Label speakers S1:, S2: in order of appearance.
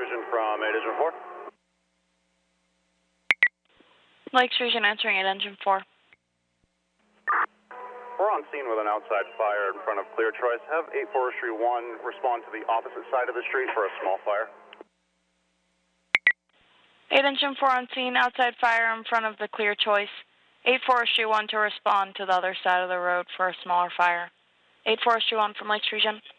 S1: Region from 8 Engine 4.
S2: Lakes Region answering 8 Engine 4.
S1: We're on scene with an outside fire in front of Clear Choice. Have 8 Forestry 1 respond to the opposite side of the street for a small fire.
S2: 8 Engine 4 on scene, outside fire in front of the Clear Choice. 8 Forestry 1 to respond to the other side of the road for a smaller fire. 8 Forestry 1 from Lakes Region.